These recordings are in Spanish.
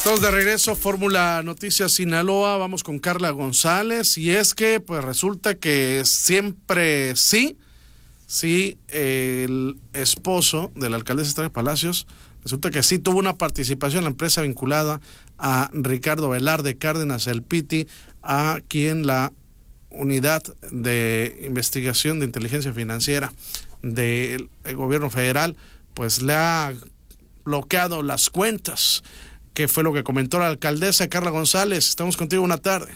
Estamos de regreso, Fórmula Noticias Sinaloa, vamos con Carla González, y es que pues resulta que siempre sí, el esposo de la alcaldesa Estrella Palacios, resulta que sí tuvo una participación en la empresa vinculada a Ricardo Velarde Cárdenas, el Piti, a quien la Unidad de Investigación de Inteligencia Financiera del gobierno federal pues le ha bloqueado las cuentas. ¿Qué fue lo que comentó la alcaldesa? Carla González, estamos contigo, una tarde.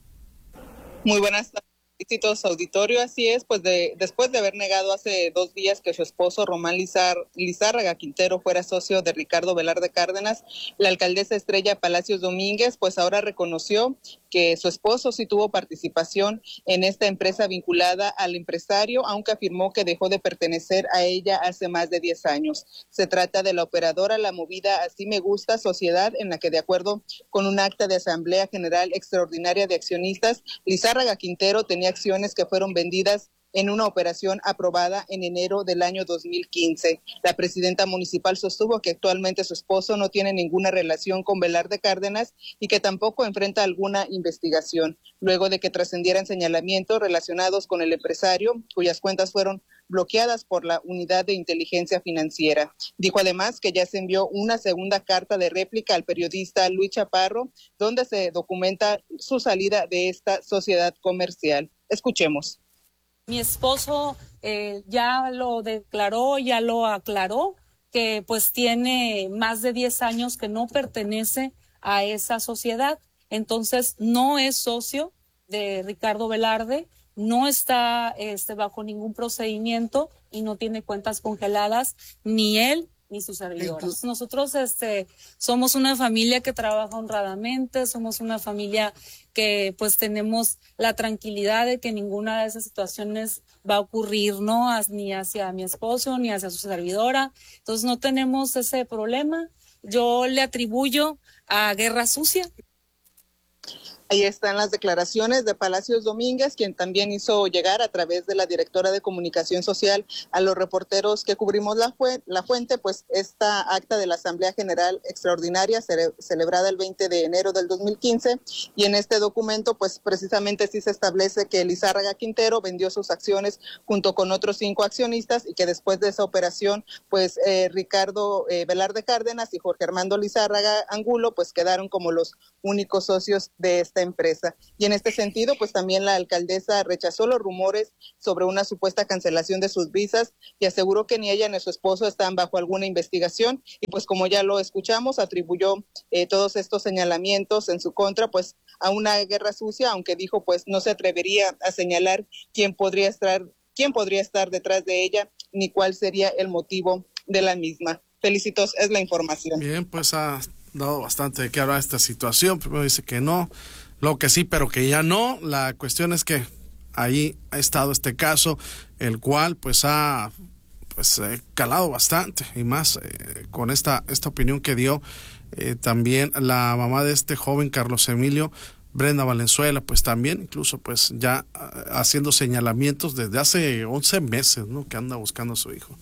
Muy buenas tardes, auditorio. Así es, pues después de haber negado hace 2 días que su esposo Román Lizárraga Quintero fuera socio de Ricardo Velarde Cárdenas, la alcaldesa Estrella Palacios Domínguez pues ahora reconoció que su esposo sí tuvo participación en esta empresa vinculada al empresario, aunque afirmó que dejó de pertenecer a ella hace más de 10 años. Se trata de la operadora La Movida Así Me Gusta, sociedad en la que, de acuerdo con un acta de Asamblea General Extraordinaria de Accionistas, Lizárraga Quintero tenía acciones que fueron vendidas en una operación aprobada en enero del año 2015. La presidenta municipal sostuvo que actualmente su esposo no tiene ninguna relación con Velarde Cárdenas y que tampoco enfrenta alguna investigación, luego de que trascendieran señalamientos relacionados con el empresario, cuyas cuentas fueron bloqueadas por la Unidad de Inteligencia Financiera. Dijo además que ya se envió una segunda carta de réplica al periodista Luis Chaparro, donde se documenta su salida de esta sociedad comercial. Escuchemos. Mi esposo ya lo declaró, ya lo aclaró, que pues tiene más de 10 años que no pertenece a esa sociedad. Entonces no es socio de Ricardo Velarde, no está bajo ningún procedimiento y no tiene cuentas congeladas, ni él ni sus servidores. Nosotros somos una familia que trabaja honradamente, somos una familia que pues tenemos la tranquilidad de que ninguna de esas situaciones va a ocurrir, ¿no? Ni hacia mi esposo, ni hacia su servidora. Entonces no tenemos ese problema. Yo le atribuyo a guerra sucia. Ahí están las declaraciones de Palacios Domínguez, quien también hizo llegar a través de la directora de Comunicación Social a los reporteros que cubrimos la fuente, pues esta acta de la Asamblea General Extraordinaria celebrada el 20 de enero del 2015, y en este documento pues precisamente sí se establece que Lizárraga Quintero vendió sus acciones junto con otros 5 accionistas y que después de esa operación pues Ricardo Velarde Cárdenas y Jorge Armando Lizárraga Angulo pues quedaron como los únicos socios de esta empresa. Y en este sentido, pues también la alcaldesa rechazó los rumores sobre una supuesta cancelación de sus visas y aseguró que ni ella ni su esposo están bajo alguna investigación, y pues como ya lo escuchamos, atribuyó todos estos señalamientos en su contra pues a una guerra sucia, aunque dijo pues no se atrevería a señalar quién podría estar detrás de ella ni cuál sería el motivo de la misma. Felicitos, es la información. Bien, pues ha dado bastante de qué hablar esta situación. Primero dice que no, luego que sí, pero que ya no. La cuestión es que ahí ha estado este caso, el cual pues ha calado bastante, y más con esta opinión que dio también la mamá de este joven Carlos Emilio, Brenda Valenzuela, pues también incluso pues ya haciendo señalamientos desde hace 11 meses, ¿no?, que anda buscando a su hijo.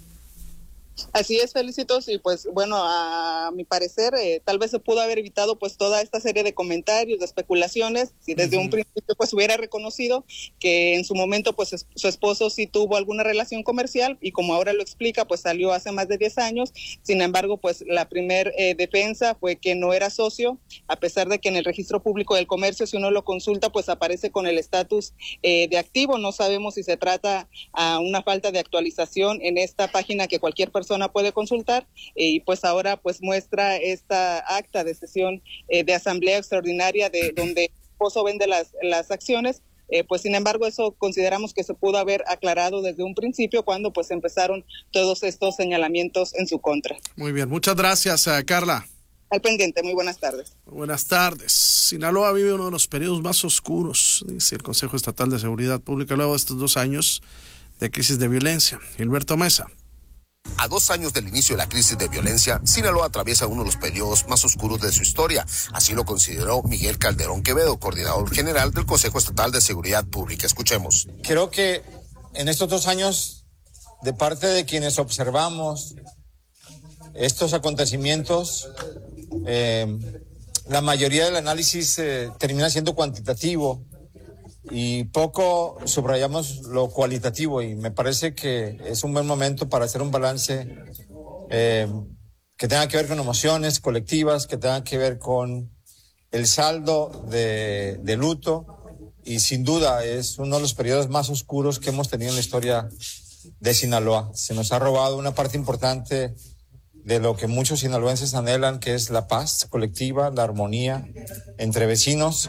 Así es, Felicitos, y pues bueno, a mi parecer tal vez se pudo haber evitado pues toda esta serie de comentarios, de especulaciones, si desde un principio pues hubiera reconocido que en su momento pues su esposo sí tuvo alguna relación comercial, y como ahora lo explica pues salió hace más de 10 años. Sin embargo pues la primer defensa fue que no era socio, a pesar de que en el registro público del comercio, si uno lo consulta, pues aparece con el estatus de activo. No sabemos si se trata a una falta de actualización en esta página que cualquier persona puede consultar, y pues ahora pues muestra esta acta de sesión de asamblea extraordinaria de donde el esposo vende las acciones. Pues sin embargo eso consideramos que se pudo haber aclarado desde un principio, cuando pues empezaron todos estos señalamientos en su contra. Muy bien, muchas gracias, Carla. Al pendiente, muy buenas tardes. Buenas tardes. Sinaloa vive uno de los periodos más oscuros, dice el Consejo Estatal de Seguridad Pública, luego de estos 2 años de crisis de violencia. Gilberto Mesa. A 2 años del inicio de la crisis de violencia, Sinaloa atraviesa uno de los periodos más oscuros de su historia. Así lo consideró Miguel Calderón Quevedo, coordinador general del Consejo Estatal de Seguridad Pública. Escuchemos. Creo que en estos 2 años, de parte de quienes observamos estos acontecimientos, la mayoría del análisis termina siendo cuantitativo y poco subrayamos lo cualitativo, y me parece que es un buen momento para hacer un balance que tenga que ver con emociones colectivas, que tenga que ver con el saldo de luto, y sin duda es uno de los periodos más oscuros que hemos tenido en la historia de Sinaloa. Se nos ha robado una parte importante de lo que muchos sinaloenses anhelan, que es la paz colectiva, la armonía entre vecinos.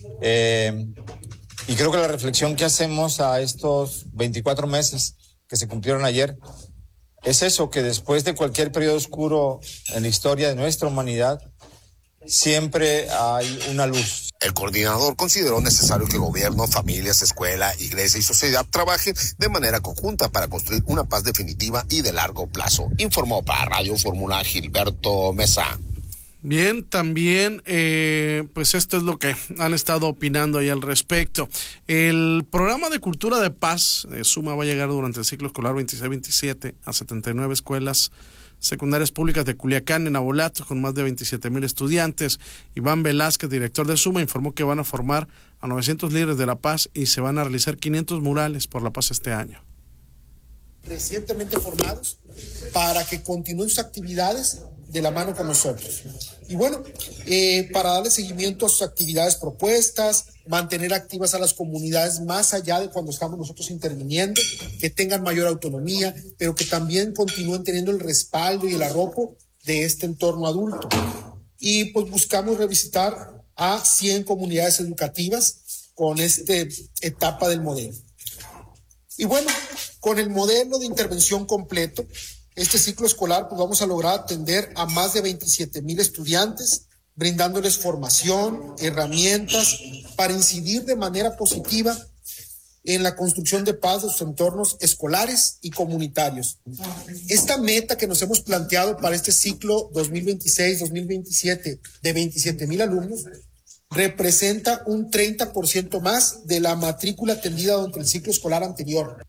Y creo que la reflexión que hacemos a estos 24 meses que se cumplieron ayer es eso, que después de cualquier periodo oscuro en la historia de nuestra humanidad, siempre hay una luz. El coordinador consideró necesario que gobierno, familias, escuela, iglesia y sociedad trabajen de manera conjunta para construir una paz definitiva y de largo plazo. Informó para Radio Fórmula Gilberto Mesa. Bien, también, pues esto es lo que han estado opinando ahí al respecto. El programa de Cultura de Paz, SUMA, va a llegar durante el ciclo escolar 26-27 a 79 escuelas secundarias públicas de Culiacán, en Abolato, con más de 27,000 estudiantes. Iván Velázquez, director de SUMA, informó que van a formar a 900 líderes de la paz y se van a realizar 500 murales por la paz este año. Recientemente formados para que continúen sus actividades de la mano con nosotros. Y bueno, para darle seguimiento a sus actividades propuestas, mantener activas a las comunidades más allá de cuando estamos nosotros interviniendo, que tengan mayor autonomía, pero que también continúen teniendo el respaldo y el arropo de este entorno adulto. Y pues buscamos revisitar a 100 comunidades educativas con esta etapa del modelo. Y bueno, con el modelo de intervención completo, este ciclo escolar pues vamos a lograr atender a más de 27,000 estudiantes, brindándoles formación, herramientas para incidir de manera positiva en la construcción de paz de sus entornos escolares y comunitarios. Esta meta que nos hemos planteado para este ciclo 2026-2027 de 27,000 alumnos representa un 30% más de la matrícula atendida durante el ciclo escolar anterior.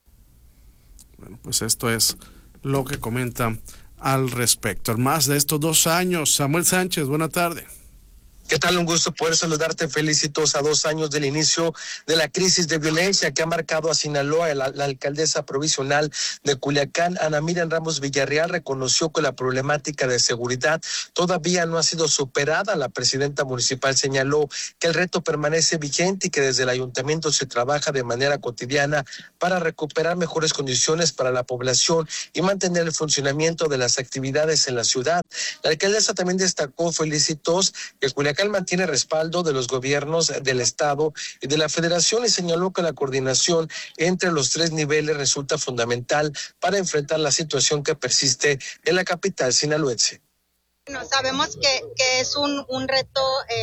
Bueno, pues esto es lo que comenta al respecto. En más de estos 2 años, Samuel Sánchez, buena tarde. ¿Qué tal? Un gusto poder saludarte. Felicitos a 2 años del inicio de la crisis de violencia que ha marcado a Sinaloa. La alcaldesa provisional de Culiacán, Ana Miriam Ramos Villarreal, reconoció que la problemática de seguridad todavía no ha sido superada. La presidenta municipal señaló que el reto permanece vigente y que desde el ayuntamiento se trabaja de manera cotidiana para recuperar mejores condiciones para la población y mantener el funcionamiento de las actividades en la ciudad. La alcaldesa también destacó, felicitos, que Culiacán mantiene respaldo de los gobiernos del estado y de la federación y señaló que la coordinación entre los 3 niveles resulta fundamental para enfrentar la situación que persiste en la capital sinaloense. Bueno, sabemos que es un reto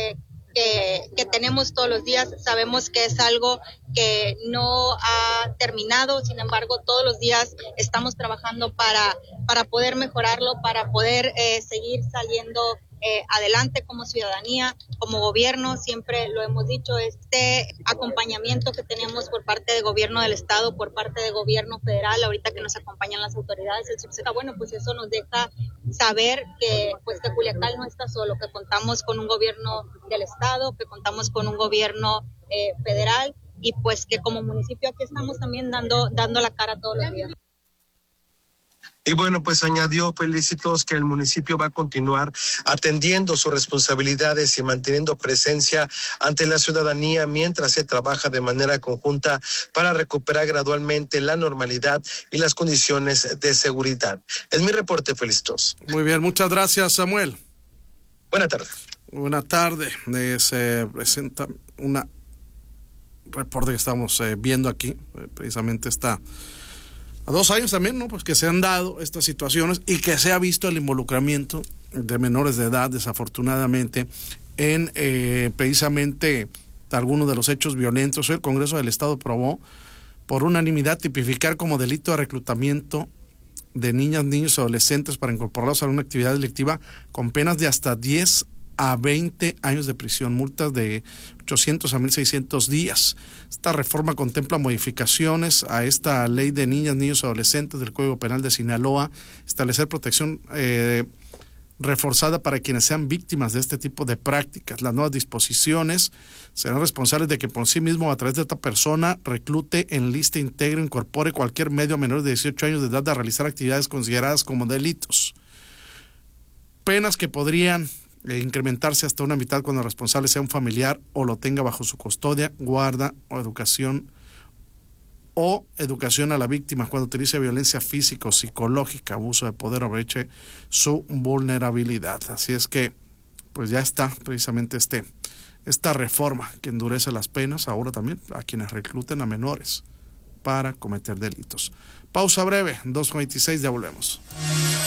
que tenemos todos los días, sabemos que es algo que no ha terminado, sin embargo todos los días estamos trabajando para poder mejorarlo, para poder seguir saliendo adelante como ciudadanía, como gobierno. Siempre lo hemos dicho, este acompañamiento que tenemos por parte de gobierno del estado, por parte de gobierno federal, ahorita que nos acompañan las autoridades, bueno, pues eso nos deja saber que Culiacán no está solo, que contamos con un gobierno del estado, que contamos con un gobierno federal y pues que como municipio aquí estamos también dando la cara todos los días. Y bueno, pues añadió, felicitos, que el municipio va a continuar atendiendo sus responsabilidades y manteniendo presencia ante la ciudadanía mientras se trabaja de manera conjunta para recuperar gradualmente la normalidad y las condiciones de seguridad. Es mi reporte, felicitos. Muy bien, muchas gracias, Samuel. Buena tarde. Buena tarde. Se presenta una reporte que estamos viendo aquí, precisamente está a 2 años también, ¿no? Pues que se han dado estas situaciones y que se ha visto el involucramiento de menores de edad, desafortunadamente, en precisamente algunos de los hechos violentos. Hoy el Congreso del Estado aprobó por unanimidad tipificar como delito de reclutamiento de niñas, niños y adolescentes para incorporarlos a una actividad delictiva con penas de hasta 10 a 20 años de prisión, multas de 800 a 1,600 días. Esta reforma contempla modificaciones a esta ley de niñas, niños y adolescentes del Código Penal de Sinaloa, establecer protección reforzada para quienes sean víctimas de este tipo de prácticas. Las nuevas disposiciones serán responsables de que por sí mismo, a través de esta persona, reclute, enliste, integre, incorpore cualquier medio a menores de 18 años de edad a realizar actividades consideradas como delitos. Penas que podrían incrementarse hasta una mitad cuando el responsable sea un familiar o lo tenga bajo su custodia, guarda o educación a la víctima cuando utilice violencia física o psicológica, abuso de poder o aproveche su vulnerabilidad. Así es que pues ya está precisamente esta reforma que endurece las penas ahora también a quienes recluten a menores para cometer delitos. Pausa breve, 2:26, ya volvemos.